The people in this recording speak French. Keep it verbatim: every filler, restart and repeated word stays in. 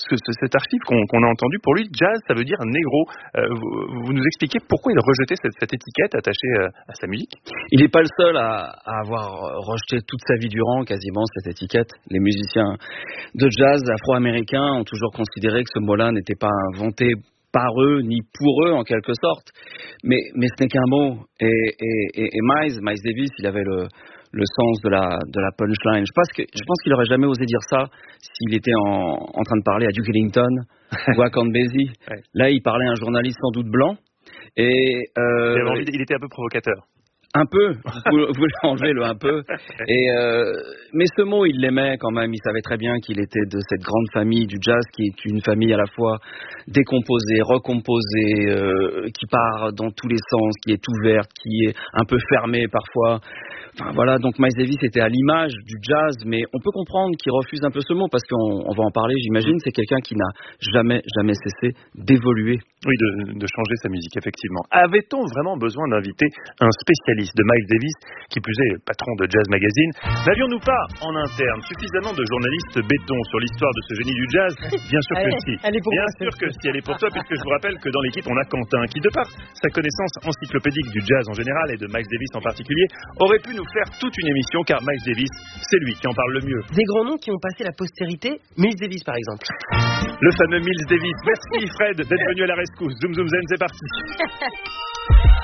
ce, ce, cette archive qu'on, qu'on a entendue, pour lui, jazz, ça veut dire négro. Euh, vous, vous nous expliquez pourquoi il rejetait cette, cette étiquette attachée euh, à sa musique? Il n'est pas le seul à, à avoir rejeté toute sa vie durant quasiment cette étiquette. Les musiciens de jazz afro-américains ont toujours considéré que ce mot-là n'était pas inventé par eux, ni pour eux en quelque sorte, mais, mais ce n'est qu'un mot. Et, et, et, et Miles, Miles Davis, il avait le, le sens de la, de la punchline. Je pense, que, je pense qu'il n'aurait jamais osé dire ça s'il était en, en train de parler à Duke Ellington ou à Count Basie. Ouais. Là, il parlait à un journaliste sans doute blanc. Et, euh, il, envie, il était un peu provocateur. Un peu, vous, vous voulez enlever le un peu. Et euh, mais ce mot, il l'aimait quand même. Il savait très bien qu'il était de cette grande famille du jazz, qui est une famille à la fois décomposée, recomposée, euh, qui part dans tous les sens, qui est ouverte, qui est un peu fermée parfois. Enfin voilà, donc Miles Davis était à l'image du jazz, mais on peut comprendre qu'il refuse un peu ce mot parce qu'on on va en parler, j'imagine. C'est quelqu'un qui n'a jamais, jamais cessé d'évoluer. Oui, de, de changer sa musique, effectivement. Avait-on vraiment besoin d'inviter un spécialiste de Miles Davis, qui plus est patron de Jazz Magazine? N'avions-nous pas en interne suffisamment de journalistes béton sur l'histoire de ce génie du jazz? Bien sûr que si. Elle est pour Bien moi, sûr que si, elle est pour toi, puisque je vous rappelle que dans l'équipe, on a Quentin, qui de par sa connaissance encyclopédique du jazz en général et de Miles Davis en particulier, aurait pu nous faire toute une émission, car Miles Davis, c'est lui qui en parle le mieux. Des grands noms qui ont passé la postérité, Miles Davis par exemple. Le fameux Miles Davis. Merci Fred d'être venu à la rescousse. Zoom Zoom Zen, c'est parti.